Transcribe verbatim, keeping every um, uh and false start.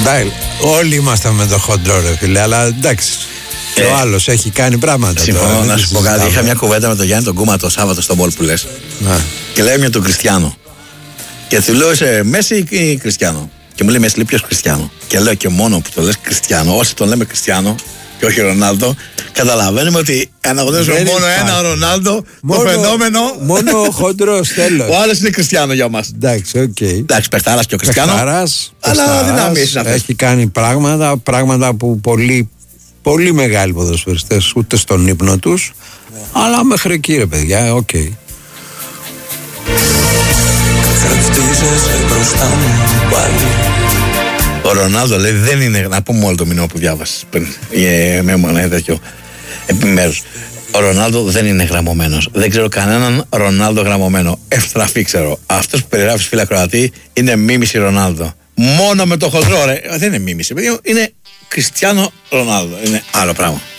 Εντάξει, όλοι ήμασταν με το χοντρό, ρε φίλε, αλλά εντάξει. Και ε, ο άλλος έχει κάνει πράγματα. Συμφωνώ, τώρα, να σου πω κάτι. Είχα μια κουβέντα με τον Γιάννη τον Κούμα το Σάββατο στον Πολ που λες. Να. Και λέει μια του Κριστιάνο. Και του λέω είσαι Μέση ή Κριστιάνο. Και μου λέει Μέση, ποιος Κριστιάνο. Και λέω και μόνο που το λες Κριστιάνο, όσοι τον λέμε Κριστιάνο και όχι Ρονάλντο, καταλαβαίνουμε ότι αναγνωρίζουμε μόνο ένα Ρονάλντο, το φαινόμενο. Μόνο ο χοντρός, τέλος. Ο άλλος είναι Κριστιάνο για μας. Εντάξει, οκ. Okay. Εντάξει, παιχτάρας και ο Κριστιάνο. Παιχτάρας, αλλά δυναμίες αυτές. Έχει κάνει πράγματα, πράγματα που πολύ, πολύ μεγάλοι ποδοσφαιριστές ούτε στον ύπνο τους. Yeah. Αλλά μέχρι εκεί, ρε παιδιά, οκ. Okay. Ο Ρονάλντο λέει δεν είναι. Να πούμε όλο το μηνό που διάβασες πριν. Ε, με ένα τέτοιο επιμέρους. Ο Ρονάλντο δεν είναι γραμμωμένος. Δεν ξέρω κανέναν Ρονάλντο γραμμωμένο. Ευτραφή ξέρω. Αυτός που περιγράφεις, φίλε ακροατή, είναι μίμηση Ρονάλντο. Μόνο με το χοντρό, ρε. Δεν είναι μίμηση. Είναι Κριστιάνο Ρονάλντο. Είναι άλλο πράγμα.